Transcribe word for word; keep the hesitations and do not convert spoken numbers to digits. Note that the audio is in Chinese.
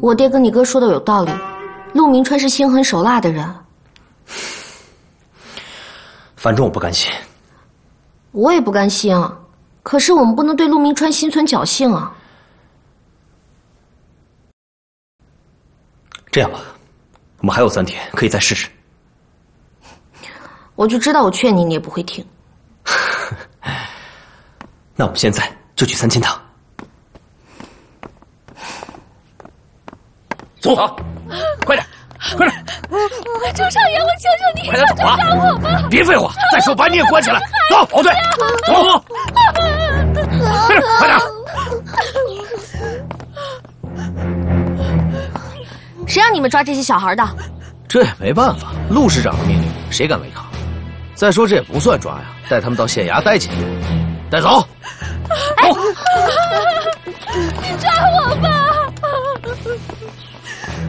我爹跟你哥说的有道理，陆明川是心狠手辣的人。 反正我不甘心。 我也不甘心啊，可是我们不能对陆明川心存侥幸啊。 这样吧，我们还有三天，可以再试试。 我就知道我劝你，你也不会听。 那我们现在就去三清堂。 走，快点，快点！ 周少爷，我求求你， 快点走啊！ 放我吧！ 别废话，再说把你也关起来。走，保队，走，快点！ 谁让你们抓这些小孩的？ 这也没办法，陆市长的命令，谁敢违抗？再说这也不算抓呀，带他们到县衙待几天，带走。 哎，你抓我吧！